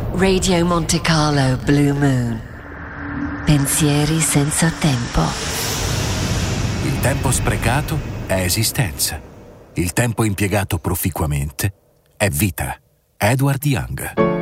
Radio Monte Carlo Blue Moon. Pensieri senza tempo. Il tempo sprecato è esistenza. Il tempo impiegato proficuamente è vita. Edward Young.